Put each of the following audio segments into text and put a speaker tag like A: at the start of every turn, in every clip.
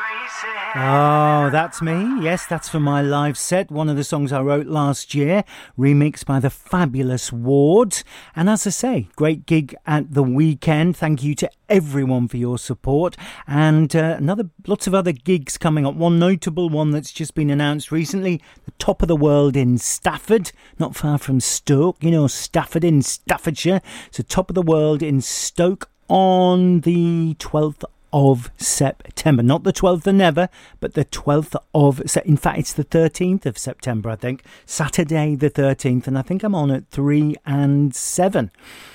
A: Oh, that's me. Yes, that's for my live set. One of the songs I wrote last year, remixed by the fabulous Ward. And as I say, great gig at the weekend. Thank you to everyone for your support. And lots of other gigs coming up. One notable one that's just been announced recently, the Top of the World in Stafford, not far from Stoke. You know, Stafford in Staffordshire. So Top of the World in Stoke on the 12th of September. Not the 12th of never, but the 12th of... In fact, it's the 13th of September, I think. Saturday the 13th. And I think I'm on at 3 and 7.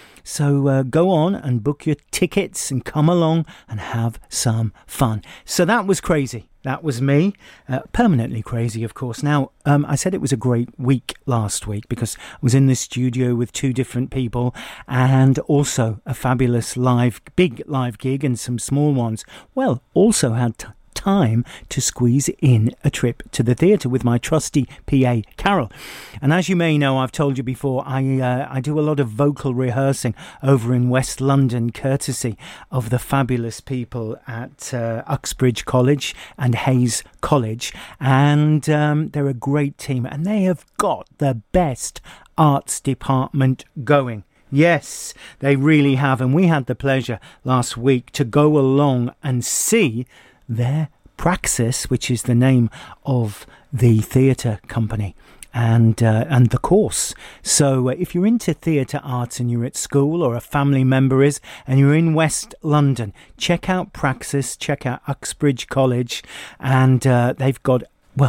A: So go on and book your tickets and come along and have some fun. So that was crazy. That was me. Permanently crazy, of course. Now, I said it was a great week last week because I was in the studio with 2 different people and also a fabulous big live gig and some small ones. Well, also had time to squeeze in a trip to the theatre with my trusty PA Carol. And as you may know, I've told you before, I do a lot of vocal rehearsing over in West London, courtesy of the fabulous people at Uxbridge College and Hayes College, and they're a great team, and they have got the best arts department going. Yes, they really have, and we had the pleasure last week to go along and see their Praxis, which is the name of the theatre company, and the course. So if you're into theatre arts and you're at school, or a family member is, and you're in West London, check out Praxis, check out Uxbridge College, and they've got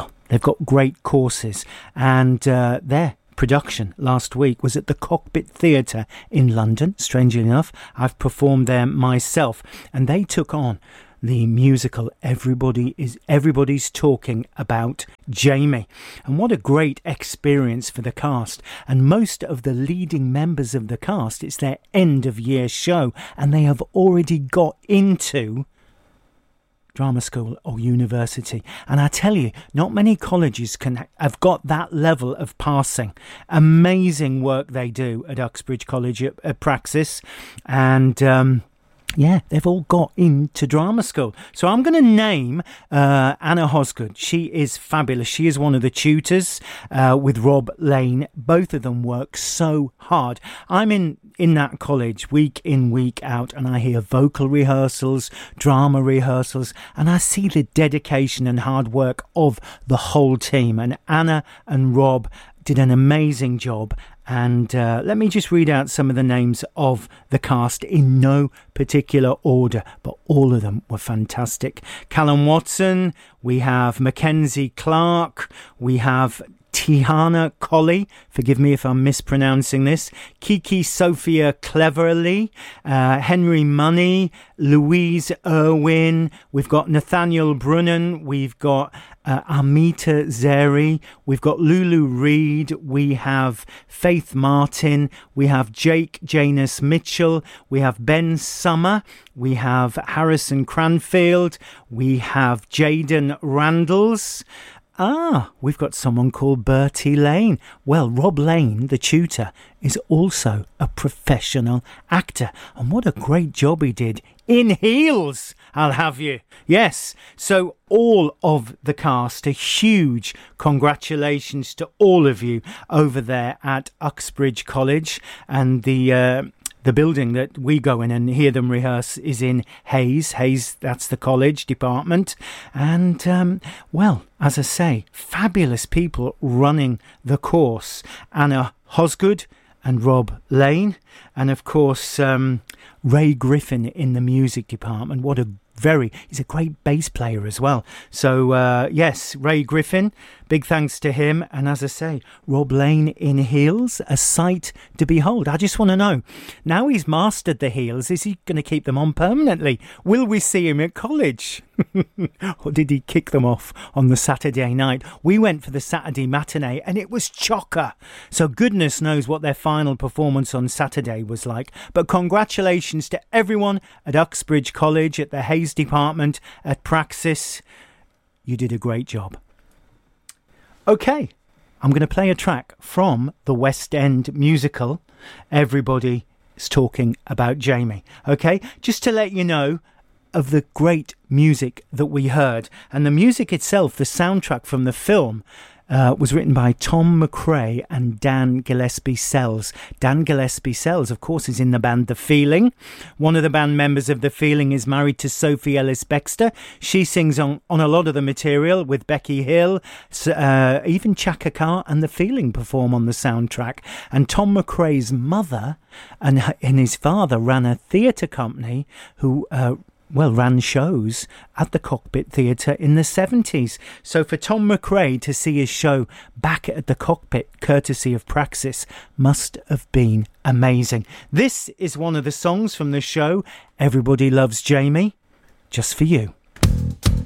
A: great courses, and their production last week was at the Cockpit Theatre in London. Strangely enough, I've performed there myself, and they took on the musical Everybody's Talking About Jamie. And what a great experience for the cast. And most of the leading members of the cast, it's their end of year show, and they have already got into drama school or university. And I tell you, not many colleges have got that level of passing. Amazing work they do at Uxbridge College at Praxis. And yeah, they've all got into drama school. So I'm going to name Anna Hosgood. She is fabulous. She is one of the tutors with Rob Lane. Both of them work so hard. I'm in that college week in, week out, and I hear vocal rehearsals, drama rehearsals, and I see the dedication and hard work of the whole team. And Anna and Rob did an amazing job. And let me just read out some of the names of the cast in no particular order, but all of them were fantastic. Callum Watson, we have Mackenzie Clark, we have Tihana Colley, forgive me if I'm mispronouncing this, Kiki Sophia Cleverly, Henry Money, Louise Irwin, we've got Nathaniel Brunnen, we've got Amita Zeri, we've got Lulu Reed, we have Faith Martin, we have Jake Janus Mitchell, we have Ben Summer, we have Harrison Cranfield, we have Jaden Randalls. We've got someone called Bertie Lane. Well, Rob Lane, the tutor, is also a professional actor. And what a great job he did in heels, I'll have you. Yes, so all of the cast, a huge congratulations to all of you over there at Uxbridge College. And the building that we go in and hear them rehearse is in Hayes. Hayes, that's the college department. And, well, as I say, fabulous people running the course. Anna Hosgood and Rob Lane. And, of course, Ray Griffin in the music department. He's a great bass player as well. So, yes, Ray Griffin, big thanks to him. And as I say, Rob Lane in heels, a sight to behold. I just want to know, now he's mastered the heels, is he going to keep them on permanently? Will we see him at college? Or did he kick them off on the Saturday night? We went for the Saturday matinee and it was chocker. So goodness knows what their final performance on Saturday was like. But congratulations to everyone at Uxbridge College, at the Hayes department, at Praxis. You did a great job. Okay, I'm going to play a track from the West End musical, Everybody is Talking About Jamie. Okay, just to let you know, of the great music that we heard. And the music itself, the soundtrack from the film, was written by Tom McRae and Dan Gillespie Sells. Dan Gillespie Sells, of course, is in the band The Feeling. One of the band members of The Feeling is married to Sophie Ellis-Bextor. She sings on a lot of the material with Becky Hill. Even Chaka Khan and The Feeling perform on the soundtrack. And Tom McRae's mother and his father ran a theatre company who ran shows at the Cockpit Theatre in the 70s. So for Tom McRae to see his show back at the Cockpit, courtesy of Praxis, must have been amazing. This is one of the songs from the show, Everybody Loves Jamie, just for you.